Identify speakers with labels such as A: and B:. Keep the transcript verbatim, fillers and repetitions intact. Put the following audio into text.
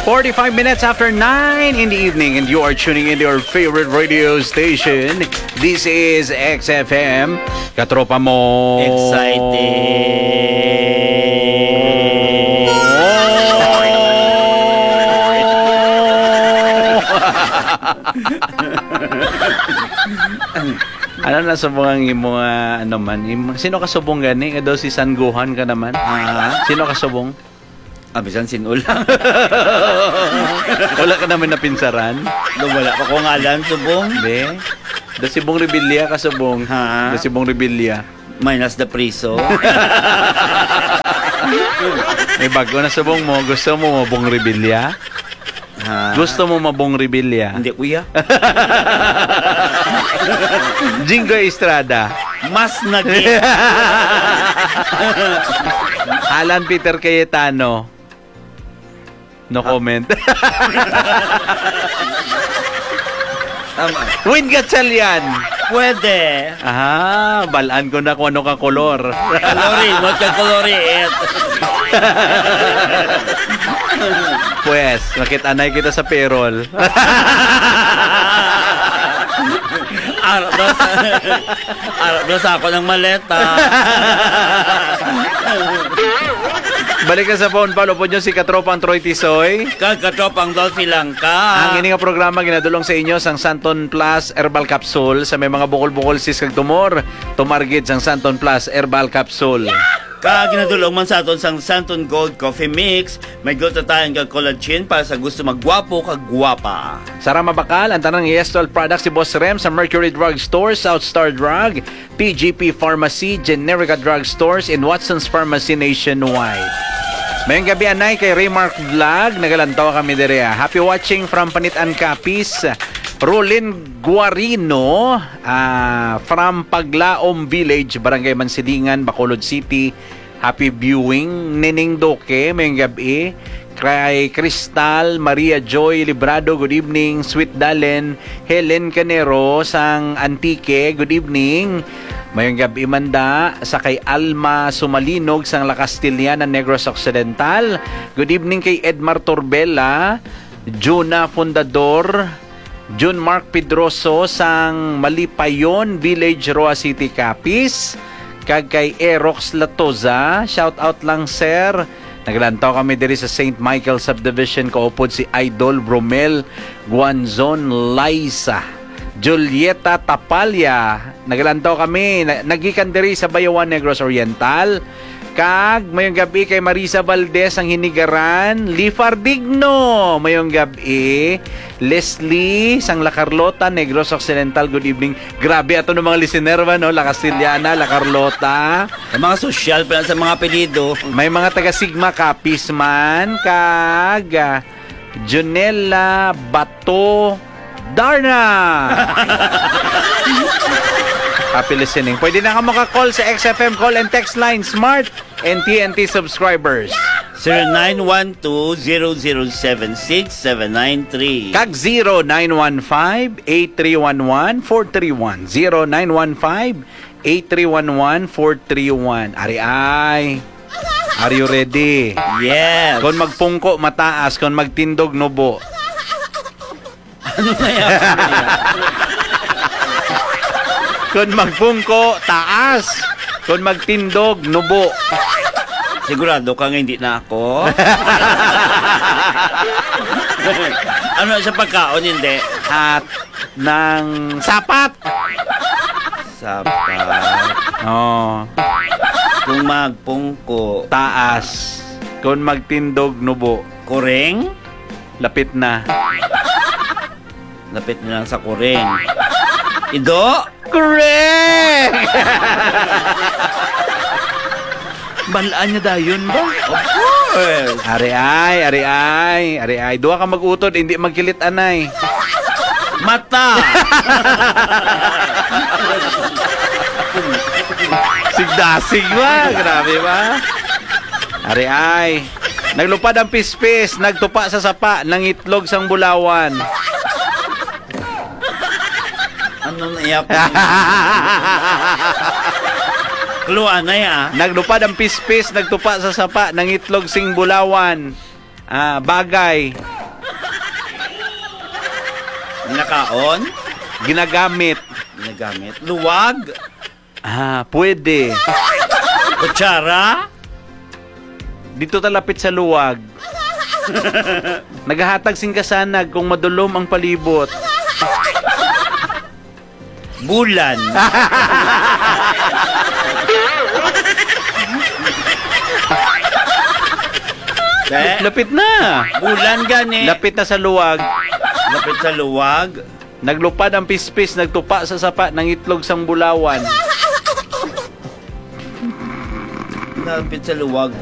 A: forty-five minutes after nine in the evening, and you are tuning into your favorite radio station. This is X F M. Katropa mo.
B: Excited.
A: Ano na subong ang imo nga ano man? Imo, sino ka subong gani? Nga daw si San Gohan ka naman?
B: Ah,
A: Sino ka subong?
B: abisan sinulang.
A: Wala ka naman napinsaran?
B: Wala pa ko ngalan, subong.
A: Hindi. Da si Bong Rebilla ka subong.
B: Ha?
A: Da si Bong Rebilla.
B: Minus the priso.
A: May bago na subong mo. Gusto mo mabong Rebilla?
B: Ha?
A: Gusto mo mabong Rebilla?
B: Hindi, kuya.
A: Jingo Estrada.
B: Mas nag-
A: Alan Peter Cayetano. No comment.
B: Tama.
A: Win Gatchalian.
B: Pwede.
A: Ah, balaan ko na kung ano ka kolor.
B: Kalori, wag ka kalori. Et.
A: Pues, makita-anay kita sa payroll.
B: Arap daw sa, arap daw sa ako ng maleta.
A: Balik ka sa phone, follow po nyo si Katropang Troy Tisoy.
B: Kagkatropang daw silang ka.
A: Ang ining nga programa ginadulong sa inyo sang Santon Plus Herbal Capsule sa may mga bukol-bukol sis kag tumor. Tumargid sang Santon Plus Herbal Capsule.
B: Kag ginadulong man sa aton sang Santon Gold Coffee Mix, may glutathione kag collagen para sa gusto maggwapo kag gwapa.
A: Sara mabakal ang tanang Yestol products si Boss Rem sa Mercury Drug Store, South Star Drug, P G P Pharmacy, Generica Drug Stores, and Watson's Pharmacy nationwide. Mayong gabi anay kay Raymark Vlog, nagalantaw kami dire. Happy watching from Panitan Capiz. Rolin Guarino uh, from Paglaom Village, Barangay Mansilingan, Bacolod City. Happy viewing. Nening Doke, mayong gabi. Kay Crystal Maria Joy Librado, good evening. Sweet Dalen Helen Canero sang Antique, good evening. Mayong gabi manda sa kay Alma Sumalinog sang La Castiliana, Negros Occidental. Good evening kay Edmar Torbella, Juna Fundador, Jun Mark Pedroso sang Malipayon Village, Roa City, Capiz. Kag kay Erox Latoza, shout out lang sir. Naglantaw kami diri sa Saint Michael Subdivision, kaupod si Idol Bromel Guanzon Liza. Julieta Tapalya, naglantaw kami, nagikan diri sa Bayawan, Negros Oriental. Kag mayong gabi kay Marisa Valdez ang Hinigaran, Lifardigno, mayong gabi. Leslie sang La Carlota, Negros Occidental, good evening. Grabe ato ng mga listener ba, no? La Castiliana, La Carlota.
B: Sa mga social pa sa mga apelyido.
A: May mga taga Sigma Capiz man. Kag Junella Bato Darna. Happy listening. Pwede na ka maka-call sa X F M call and text line Smart and T N T subscribers.
B: zero nine one two zero zero seven six seven nine three.
A: Kag zero nine one five eight three one one four three one. zero nine one five eight three one one four three one. Ari ay. Are you ready?
B: Yes.
A: Kung magpungko mataas, kung magtindog nubo.
B: Ano na yan?
A: Kung magpungko taas, kung magtindog nubo.
B: Sigurado ka nga hindi na ako? Ano sa pagkaon, hindi?
A: At ng sapat.
B: Sapat.
A: Oh,
B: Kung magpungko.
A: taas. Kung magtindog nubo.
B: Kureng?
A: Lapit na.
B: Lapit na lang sa kureng. Ido?
A: Correct!
B: Balaan niya dayon ba? Of course.
A: Ari ay, ari ay, ari ay. Duha ka magutod, hindi magkilit anay.
B: Mata!
A: Sigdasig ba? Grabe ba? Ari ay. Naglupad ang pispis, nagtupa sa sapa, ng itlog sang bulawan.
B: Ano na iya po? Kluan na ya.
A: Naglupad ang pispis, nagtupa sa sapa, ng itlog sing bulawan. Ah, bagay.
B: Nakaon?
A: Ginagamit.
B: Ginagamit. Luwag?
A: Ah, pwede.
B: Kutsara?
A: Dito talapit sa luwag. Naghahatag sing kasanag kung madulom ang palibot.
B: Bulan? Eh,
A: Lapit na.
B: bulan gani.
A: Lapit na sa luwag.
B: Lapit sa luwag.
A: Naglupad ang pispis, nagtupa sa sapa ng itlog sang bulawan.
B: Lapit sa luwag.